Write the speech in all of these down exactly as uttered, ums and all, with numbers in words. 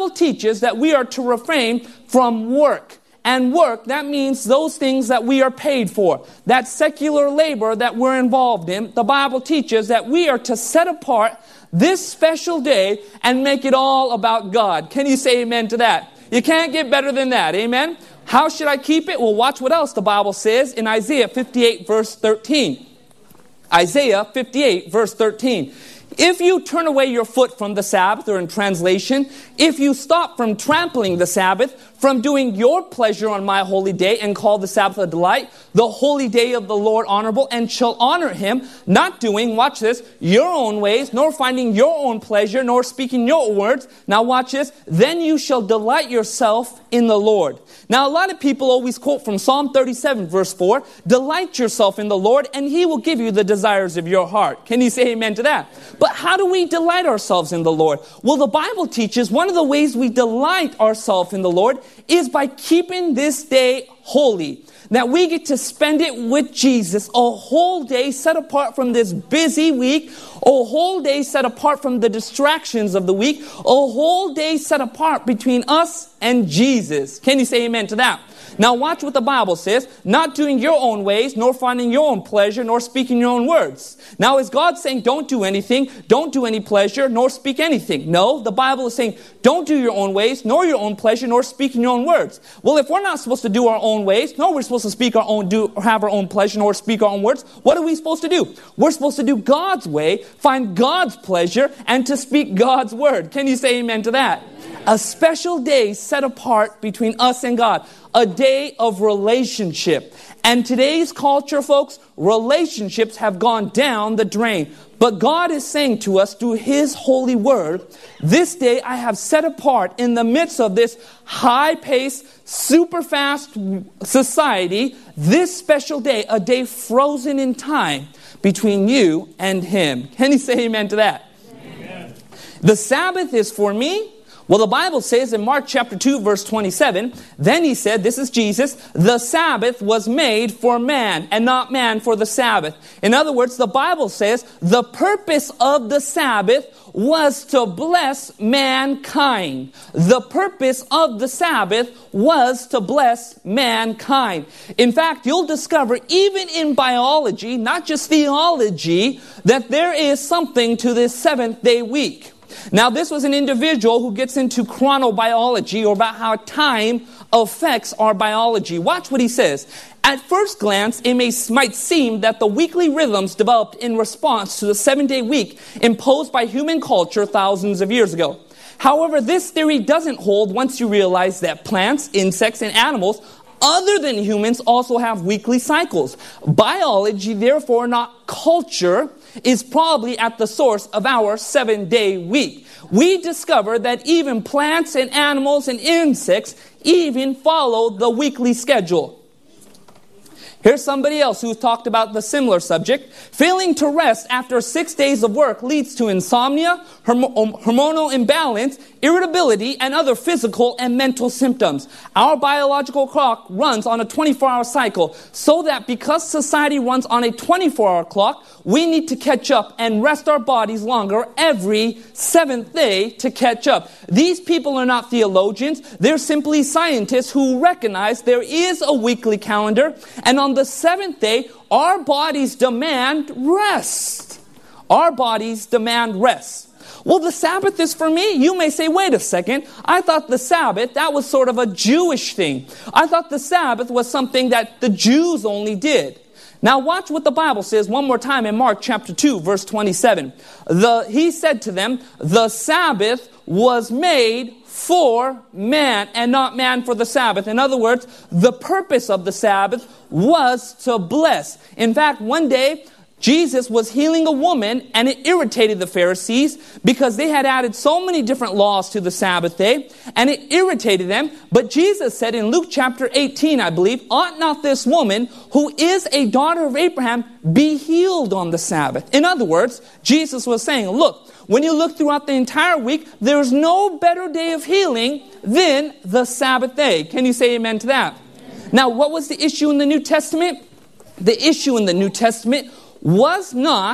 Bible teaches that we are to refrain from work. And work, that means those things that we are paid for. That secular labor that we're involved in. The Bible teaches that we are to set apart this special day and make it all about God. Can you say amen to that? You can't get better than that. Amen? How should I keep it? Well, watch what else the Bible says in Isaiah fifty-eight verse thirteen. Isaiah fifty-eight verse thirteen. If you turn away your foot from the Sabbath, or in translation, if you stop from trampling the Sabbath, from doing your pleasure on my holy day and call the Sabbath a delight, the holy day of the Lord honorable, and shall honor him, not doing, watch this, your own ways, nor finding your own pleasure, nor speaking your words. Now watch this, then you shall delight yourself in the Lord. Now a lot of people always quote from Psalm thirty-seven verse four, delight yourself in the Lord and he will give you the desires of your heart. Can you say amen to that? But how do we delight ourselves in the Lord? Well, the Bible teaches one of the ways we delight ourselves in the Lord is by keeping this day holy. That we get to spend it with Jesus, a whole day set apart from this busy week, a whole day set apart from the distractions of the week, a whole day set apart between us and Jesus. Can you say amen to that? Now watch what the Bible says, not doing your own ways, nor finding your own pleasure, nor speaking your own words. Now is God saying don't do anything, don't do any pleasure, nor speak anything? No, the Bible is saying don't do your own ways, nor your own pleasure, nor speak your own words. Well, if we're not supposed to do our own ways, nor we're supposed to speak our own, do have our own pleasure, nor speak our own words, what are we supposed to do? We're supposed to do God's way, find God's pleasure, and to speak God's word. Can you say amen to that? A special day set apart between us and God. A day of relationship. And today's culture, folks, relationships have gone down the drain. But God is saying to us through His holy word, this day I have set apart in the midst of this high-paced, super-fast society, this special day, a day frozen in time between you and Him. Can you say amen to that? Amen. The Sabbath is for me. Well, the Bible says in Mark chapter two, verse twenty-seven, then He said, this is Jesus, the Sabbath was made for man and not man for the Sabbath. In other words, the Bible says the purpose of the Sabbath was to bless mankind. The purpose of the Sabbath was to bless mankind. In fact, you'll discover even in biology, not just theology, that there is something to this seventh day week. Now, this was an individual who gets into chronobiology, or about how time affects our biology. Watch what he says. At first glance, it may, might seem that the weekly rhythms developed in response to the seven-day week imposed by human culture thousands of years ago. However, this theory doesn't hold once you realize that plants, insects, and animals other than humans also have weekly cycles. Biology, therefore not culture, is probably at the source of our seven-day week. We discover that even plants and animals and insects even follow the weekly schedule. Here's somebody else who talked about the similar subject. Failing to rest after six days of work leads to insomnia, hormonal imbalance, irritability, and other physical and mental symptoms. Our biological clock runs on a twenty-four hour cycle, so that because society runs on a twenty-four hour clock, we need to catch up and rest our bodies longer every seventh day to catch up. These people are not theologians. They're simply scientists who recognize there is a weekly calendar, and on the seventh day, our bodies demand rest. Our bodies demand rest. Well, the Sabbath is for me. You may say, wait a second. I thought the Sabbath, that was sort of a Jewish thing. I thought the Sabbath was something that the Jews only did. Now watch what the Bible says one more time in Mark chapter two, verse twenty-seven. The, he said to them, the Sabbath was made for man and not man for the Sabbath. In other words, the purpose of the Sabbath was to bless. In fact, one day, Jesus was healing a woman, and it irritated the Pharisees because they had added so many different laws to the Sabbath day, and it irritated them. But Jesus said in Luke chapter eighteen, I believe, ought not this woman, who is a daughter of Abraham, be healed on the Sabbath? In other words, Jesus was saying, look, when you look throughout the entire week, there's no better day of healing than the Sabbath day. Can you say amen to that? Now, what was the issue in the New Testament? The issue in the New Testament was not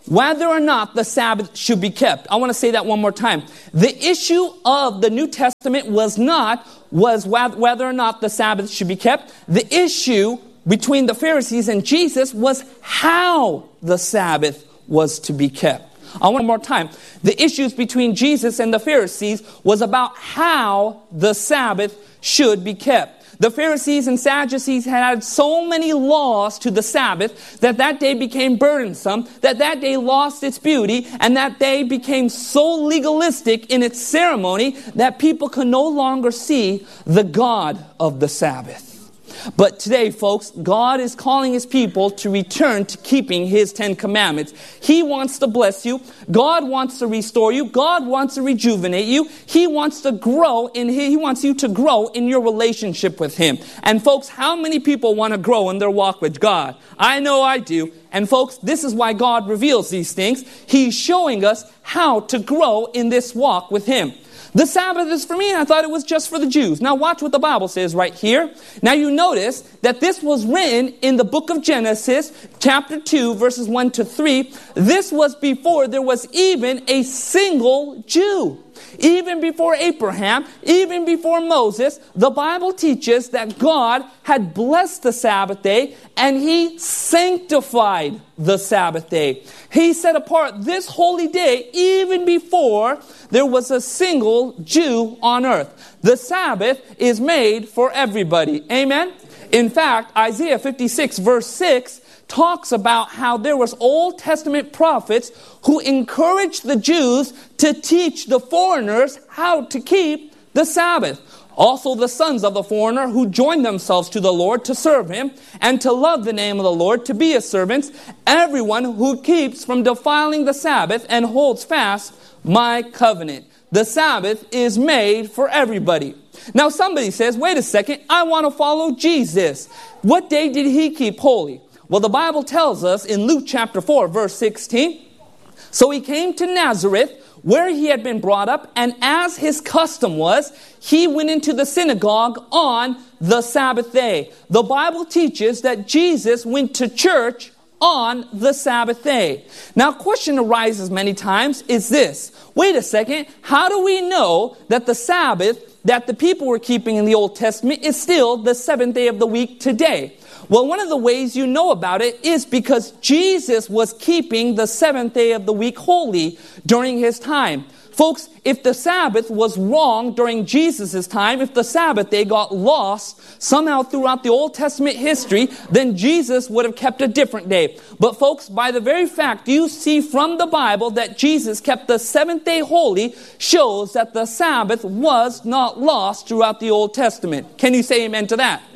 whether or not the Sabbath should be kept. I want to say that one more time. The issue of the New Testament was not was whether or not the Sabbath should be kept. The issue between the Pharisees and Jesus was how the Sabbath was to be kept. I want one more time. The issues between Jesus and the Pharisees was about how the Sabbath should be kept. The Pharisees and Sadducees had so many laws to the Sabbath that that day became burdensome, that that day lost its beauty, and that day became so legalistic in its ceremony that people could no longer see the God of the Sabbath. But today, folks, God is calling His people to return to keeping His Ten Commandments. He wants to bless you. God wants to restore you. God wants to rejuvenate you. He wants to grow in He, he wants you to grow in your relationship with Him. And folks, how many people want to grow in their walk with God? I know I do. And folks, this is why God reveals these things. He's showing us how to grow in this walk with Him. The Sabbath is for me, and I thought it was just for the Jews. Now watch what the Bible says right here. Now you notice that this was written in the book of Genesis, chapter two, verses one to three. This was before there was even a single Jew. Even before Abraham, even before Moses, the Bible teaches that God had blessed the Sabbath day and He sanctified the Sabbath day. He set apart this holy day even before there was a single Jew on earth. The Sabbath is made for everybody. Amen? In fact, Isaiah fifty-six verse six talks about how there was Old Testament prophets who encouraged the Jews to teach the foreigners how to keep the Sabbath. Also the sons of the foreigner who joined themselves to the Lord to serve Him and to love the name of the Lord, to be His servants, everyone who keeps from defiling the Sabbath and holds fast my covenant. The Sabbath is made for everybody. Now somebody says, wait a second, I want to follow Jesus. What day did He keep holy? Well, the Bible tells us in Luke chapter four, verse sixteen, so He came to Nazareth, where He had been brought up, and as His custom was, He went into the synagogue on the Sabbath day. The Bible teaches that Jesus went to church on the Sabbath day. Now, a question arises many times is this. Wait a second, how do we know that the Sabbath that the people were keeping in the Old Testament is still the seventh day of the week today? Well, one of the ways you know about it is because Jesus was keeping the seventh day of the week holy during His time. Folks, if the Sabbath was wrong during Jesus' time, if the Sabbath day got lost somehow throughout the Old Testament history, then Jesus would have kept a different day. But folks, by the very fact you see from the Bible that Jesus kept the seventh day holy shows that the Sabbath was not lost throughout the Old Testament. Can you say amen to that?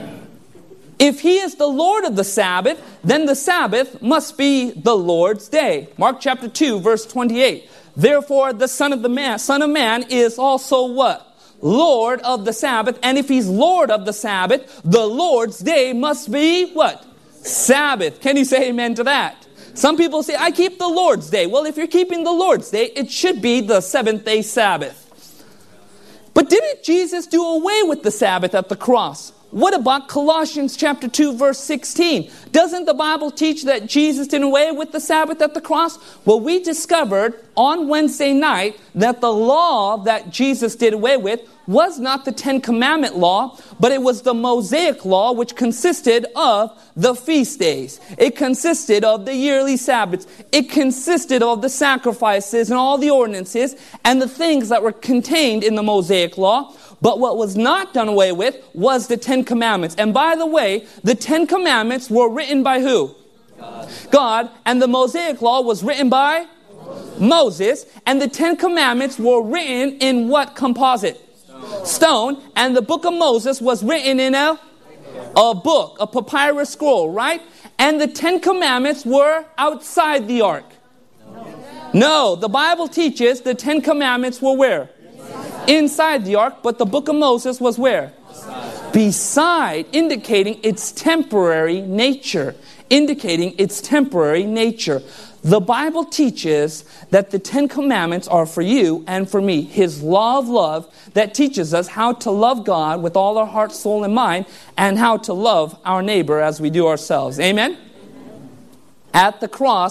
If He is the Lord of the Sabbath, then the Sabbath must be the Lord's day. Mark chapter two, verse twenty-eight. Therefore, the Son of the Man, Son of Man is also what? Lord of the Sabbath. And if He's Lord of the Sabbath, the Lord's day must be what? Sabbath. Can you say amen to that? Some people say, I keep the Lord's day. Well, if you're keeping the Lord's day, it should be the seventh day Sabbath. But didn't Jesus do away with the Sabbath at the cross? What about Colossians chapter two, verse sixteen? Doesn't the Bible teach that Jesus did away with the Sabbath at the cross? Well, we discovered on Wednesday night that the law that Jesus did away with was not the Ten Commandment law, but it was the Mosaic law, which consisted of the feast days. It consisted of the yearly Sabbaths. It consisted of the sacrifices and all the ordinances and the things that were contained in the Mosaic law. But what was not done away with was the Ten Commandments. And by the way, the Ten Commandments were written by who? God. God. And the Mosaic Law was written by Moses. Moses. And the Ten Commandments were written in what composite? Stone. Stone. And the book of Moses was written in a, a book, a papyrus scroll, right? And the Ten Commandments were outside the ark. No. No, the Bible teaches the Ten Commandments were where? Inside the ark, but the book of Moses was where? Beside. Beside, indicating its temporary nature. Indicating its temporary nature. The Bible teaches that the Ten Commandments are for you and for me. His law of love that teaches us how to love God with all our heart, soul, and mind, and how to love our neighbor as we do ourselves. Amen? At the cross,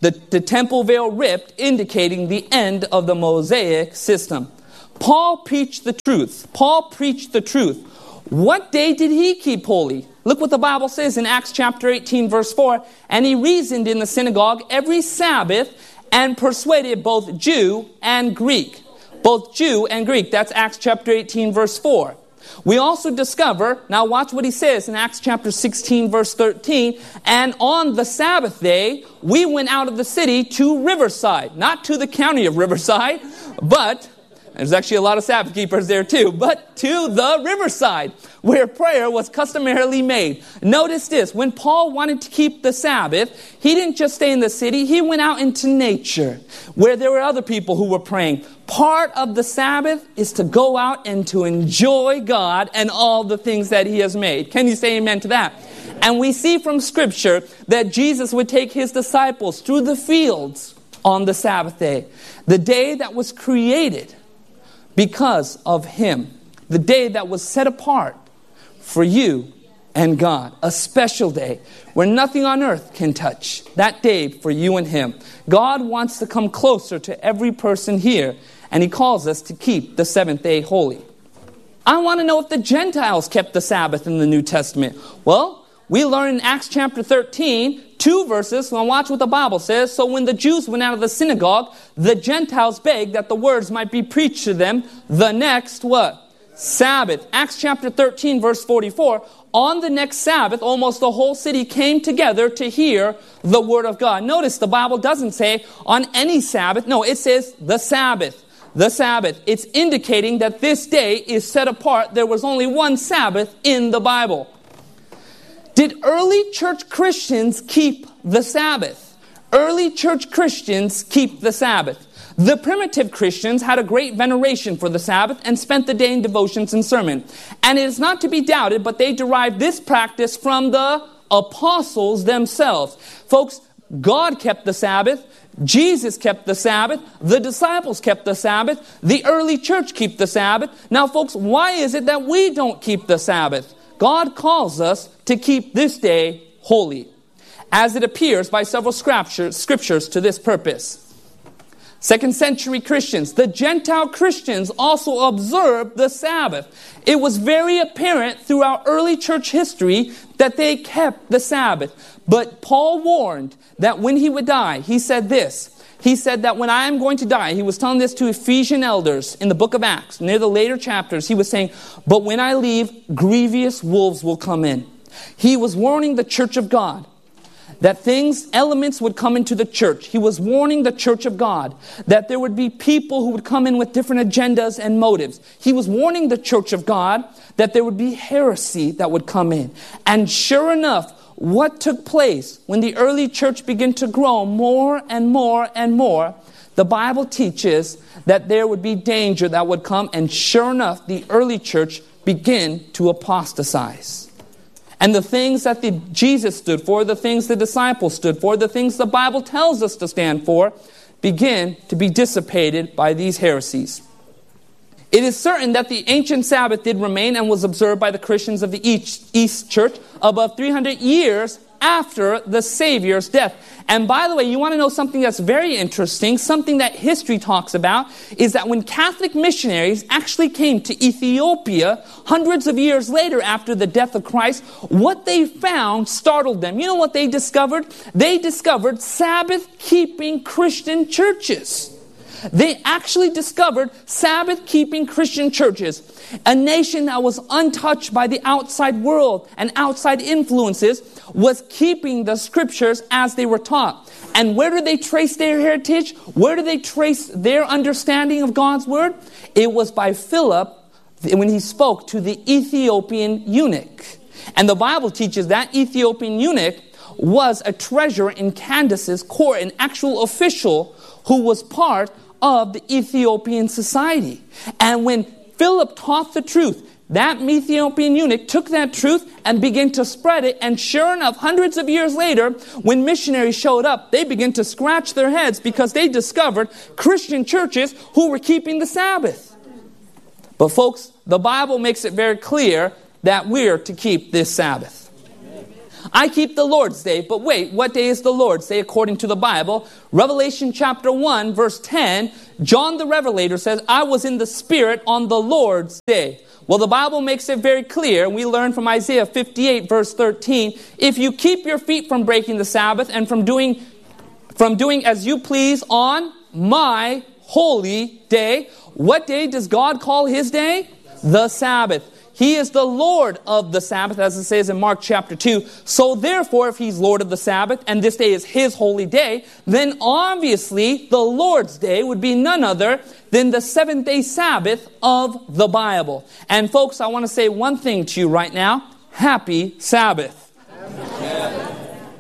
the, the temple veil ripped, indicating the end of the Mosaic system. Paul preached the truth. Paul preached the truth. What day did he keep holy? Look what the Bible says in Acts chapter eighteen, verse four. And he reasoned in the synagogue every Sabbath and persuaded both Jew and Greek. Both Jew and Greek. That's Acts chapter eighteen, verse four. We also discover, now watch what he says in Acts chapter sixteen, verse thirteen. And on the Sabbath day, we went out of the city to Riverside. Not to the county of Riverside, but there's actually a lot of Sabbath keepers there too, but to the riverside where prayer was customarily made. Notice this, when Paul wanted to keep the Sabbath, he didn't just stay in the city, he went out into nature where there were other people who were praying. Part of the Sabbath is to go out and to enjoy God and all the things that he has made. Can you say amen to that? And we see from Scripture that Jesus would take his disciples through the fields on the Sabbath day, the day that was created because of him, the day that was set apart for you and God, a special day where nothing on earth can touch, that day for you and him. God wants to come closer to every person here, and he calls us to keep the seventh day holy. I want to know if the Gentiles kept the Sabbath in the New Testament. Well, we learn in Acts chapter thirteen, two verses. Now watch what the Bible says. So when the Jews went out of the synagogue, the Gentiles begged that the words might be preached to them the next what? Sabbath. Acts chapter thirteen, verse forty-four. On the next Sabbath, almost the whole city came together to hear the word of God. Notice the Bible doesn't say on any Sabbath. No, it says the Sabbath. The Sabbath. It's indicating that this day is set apart. There was only one Sabbath in the Bible. Did early church Christians keep the Sabbath? Early church Christians keep the Sabbath. The primitive Christians had a great veneration for the Sabbath and spent the day in devotions and sermon. And it is not to be doubted, but they derived this practice from the apostles themselves. Folks, God kept the Sabbath. Jesus kept the Sabbath. The disciples kept the Sabbath. The early church kept the Sabbath. Now, folks, why is it that we don't keep the Sabbath? God calls us to keep this day holy, as it appears by several scriptures, scriptures to this purpose. Second century Christians, the Gentile Christians also observed the Sabbath. It was very apparent throughout early church history that they kept the Sabbath. But Paul warned that when he would die, he said this. He said that when I am going to die, he was telling this to Ephesian elders in the book of Acts, near the later chapters. He was saying, but when I leave, grievous wolves will come in. He was warning the church of God that things, elements would come into the church. He was warning the church of God that there would be people who would come in with different agendas and motives. He was warning the church of God that there would be heresy that would come in. And sure enough, what took place when the early church began to grow more and more and more? The Bible teaches that there would be danger that would come, and sure enough, the early church began to apostatize. And the things that the Jesus stood for, the things the disciples stood for, the things the Bible tells us to stand for, begin to be dissipated by these heresies. It is certain that the ancient Sabbath did remain and was observed by the Christians of the East, East Church above three hundred years after the Savior's death. And by the way, you want to know something that's very interesting, something that history talks about, is that when Catholic missionaries actually came to Ethiopia hundreds of years later after the death of Christ, what they found startled them. You know what they discovered? They discovered Sabbath-keeping Christian churches. They actually discovered Sabbath-keeping Christian churches. A nation that was untouched by the outside world and outside influences was keeping the scriptures as they were taught. And where do they trace their heritage? Where do they trace their understanding of God's word? It was by Philip when he spoke to the Ethiopian eunuch. And the Bible teaches that Ethiopian eunuch was a treasurer in Candace's court, an actual official who was part of the Ethiopian society. And when Philip taught the truth, that Ethiopian eunuch took that truth and began to spread it. And sure enough, hundreds of years later, when missionaries showed up, they began to scratch their heads because they discovered Christian churches who were keeping the Sabbath. But folks, the Bible makes it very clear that we're to keep this Sabbath. I keep the Lord's Day. But wait, what day is the Lord's Day according to the Bible? Revelation chapter one, verse ten, John the Revelator says, I was in the Spirit on the Lord's Day. Well, the Bible makes it very clear. We learn from Isaiah fifty-eight, verse thirteen, if you keep your feet from breaking the Sabbath and from doing, from doing as you please on my holy day. What day does God call his day? The Sabbath. He is the Lord of the Sabbath, as it says in Mark chapter two. So therefore, if he's Lord of the Sabbath, and this day is his holy day, then obviously the Lord's day would be none other than the seventh day Sabbath of the Bible. And folks, I want to say one thing to you right now. Happy Sabbath. Amen.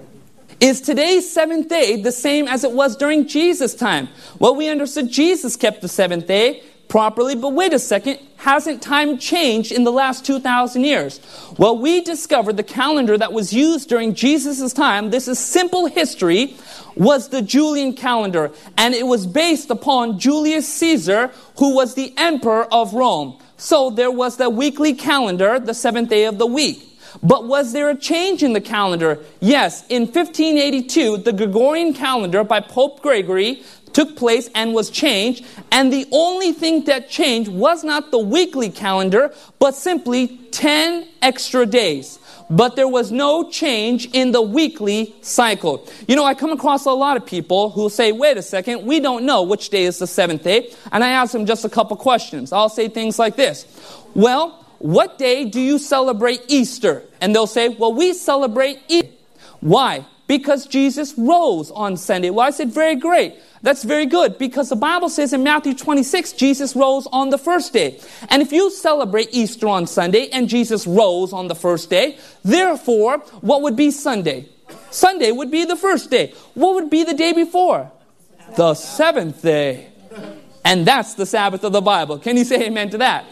Is today's seventh day the same as it was during Jesus' time? Well, we understood Jesus kept the seventh day properly, but wait a second, hasn't time changed in the last two thousand years? Well, we discovered the calendar that was used during Jesus' time, this is simple history, was the Julian calendar, and it was based upon Julius Caesar, who was the emperor of Rome. So there was the weekly calendar, the seventh day of the week. But was there a change in the calendar? Yes, in fifteen eighty-two, the Gregorian calendar by Pope Gregory took place and was changed. And the only thing that changed was not the weekly calendar, but simply ten extra days. But there was no change in the weekly cycle. You know, I come across a lot of people who say, wait a second, we don't know which day is the seventh day. And I ask them just a couple questions. I'll say things like this. Well, what day do you celebrate Easter? And they'll say, well, we celebrate Easter. Why? Because Jesus rose on Sunday. Well, I said, very great. That's very good, because the Bible says in Matthew twenty-six, Jesus rose on the first day. And if you celebrate Easter on Sunday and Jesus rose on the first day, therefore, what would be Sunday? Sunday would be the first day. What would be the day before? The seventh day. And that's the Sabbath of the Bible. Can you say amen to that?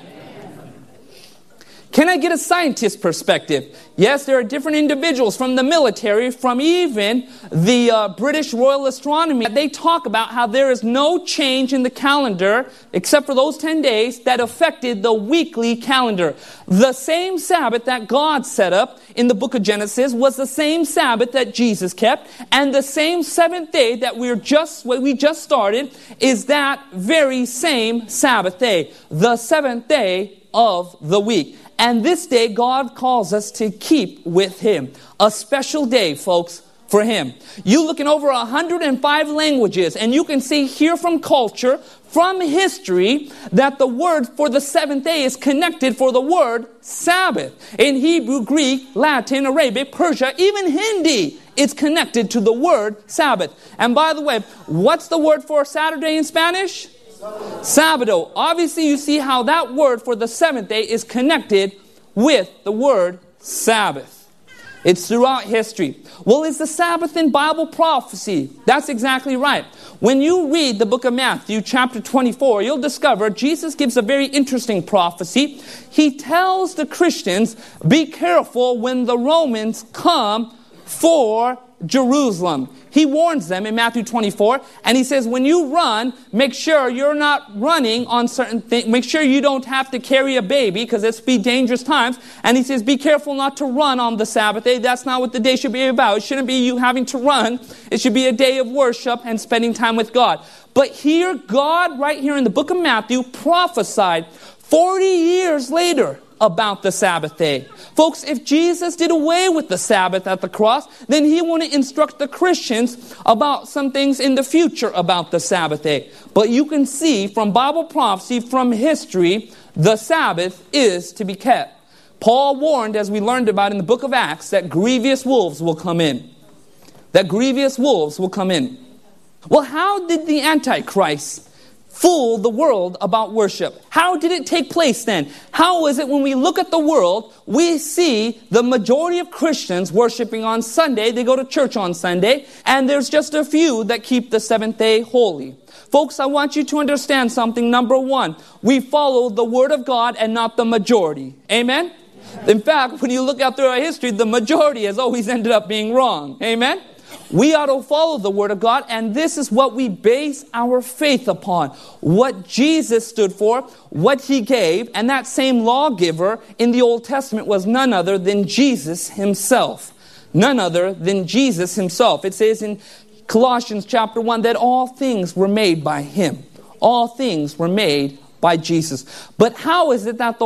Can I get a scientist perspective? Yes, there are different individuals from the military, from even the uh, British Royal Astronomy. They talk about how there is no change in the calendar, except for those ten days, that affected the weekly calendar. The same Sabbath that God set up in the book of Genesis was the same Sabbath that Jesus kept. And the same seventh day that we're just, what we just started is that very same Sabbath day. The seventh day of the week. And this day, God calls us to keep with Him. A special day, folks, for Him. You look in over one hundred five languages, and you can see here from culture, from history, that the word for the seventh day is connected for the word Sabbath. In Hebrew, Greek, Latin, Arabic, Persia, even Hindi, it's connected to the word Sabbath. And by the way, what's the word for Saturday in Spanish? Sabado. Obviously, you see how that word for the seventh day is connected with the word Sabbath. It's throughout history. Well, is the Sabbath in Bible prophecy? That's exactly right. When you read the book of Matthew, chapter twenty-four, you'll discover Jesus gives a very interesting prophecy. He tells the Christians, be careful when the Romans come for Jerusalem. He warns them in Matthew twenty-four, and he says, when you run, make sure you're not running on certain things. Make sure you don't have to carry a baby, because it's be dangerous times. And he says, be careful not to run on the Sabbath day. That's not what the day should be about. It shouldn't be you having to run. It should be a day of worship and spending time with God. But here, God, right here in the book of Matthew, prophesied forty years later about the Sabbath day. Folks, if Jesus did away with the Sabbath at the cross, then He wouldn't instruct the Christians about some things in the future about the Sabbath day. But you can see from Bible prophecy, from history, the Sabbath is to be kept. Paul warned, as we learned about in the book of Acts, that grievous wolves will come in. That grievous wolves will come in. Well, how did the Antichrist fool the world about worship? How did it take place then? How is it when we look at the world, we see the majority of Christians worshiping on Sunday, they go to church on Sunday, and there's just a few that keep the seventh day holy. Folks, I want you to understand something. Number one, we follow the Word of God and not the majority. Amen? In fact, when you look out through our history, the majority has always ended up being wrong. Amen? We ought to follow the Word of God, and this is what we base our faith upon. What Jesus stood for, what He gave, and that same lawgiver in the Old Testament was none other than Jesus Himself. None other than Jesus himself. It says in Colossians chapter one that all things were made by him. All things were made by Jesus. But how is it that the